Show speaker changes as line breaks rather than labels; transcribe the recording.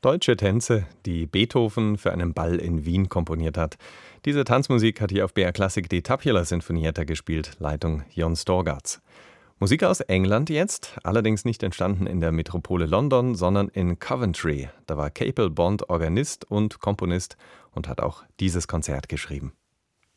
Deutsche Tänze, die Beethoven für einen Ball in Wien komponiert hat. Diese Tanzmusik hat hier auf BR Classic die Tapiola Sinfonietta gespielt, Leitung Jon Storgats. Musik aus England jetzt, allerdings nicht entstanden in der Metropole London, sondern in Coventry. Da war Capel Bond Organist und Komponist und hat auch dieses Konzert geschrieben.